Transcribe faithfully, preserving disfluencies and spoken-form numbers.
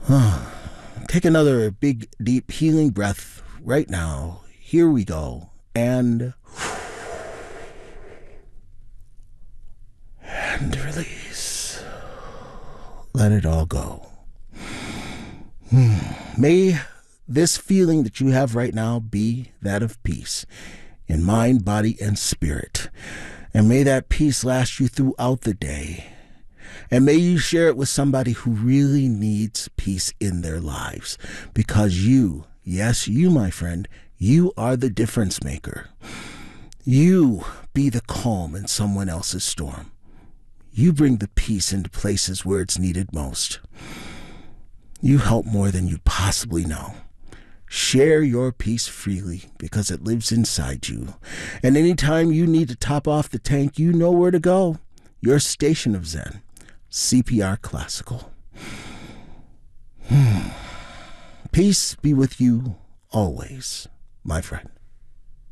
Take another big, deep, healing breath right now. Here we go. And, and release. Let it all go. May this feeling that you have right now be that of peace in mind, body, and spirit. And may that peace last you throughout the day. And may you share it with somebody who really needs peace in their lives. Because you, yes, you, my friend, you are the difference maker. You be the calm in someone else's storm. You bring the peace into places where it's needed most. You help more than you possibly know. Share your peace freely because it lives inside you. And anytime you need to top off the tank, you know where to go. Your station of Zen. C P R Classical. Hmm. Peace be with you always, my friend.